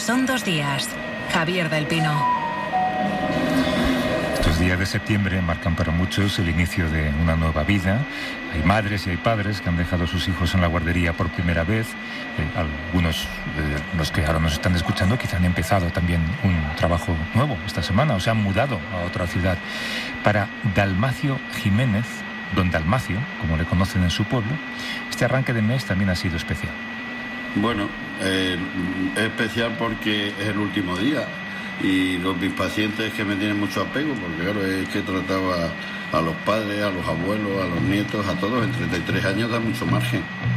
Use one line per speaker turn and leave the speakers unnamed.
son 2 días. Javier del Pino.
Estos días de septiembre marcan para muchos el inicio de una nueva vida. Hay madres y hay padres que han dejado a sus hijos en la guardería por primera vez. Algunos de los que ahora nos están escuchando quizá han empezado también un trabajo nuevo esta semana o se han mudado a otra ciudad. Para Dalmacio Jiménez, don Dalmacio, como le conocen en su pueblo, este arranque de mes también ha sido especial.
Bueno, es especial porque es el último día y mis pacientes que me tienen mucho apego, porque claro, es que trataba a los padres, a los abuelos, a los nietos, a todos, en 33 años da mucho margen.